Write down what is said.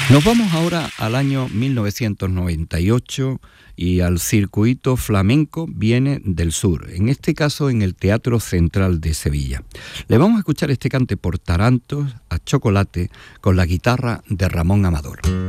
Nos vamos ahora al año 1998 y al circuito flamenco viene del sur, en este caso en el Teatro Central de Sevilla. Le vamos a escuchar este cante por tarantos a chocolate con la guitarra de Ramón Amador.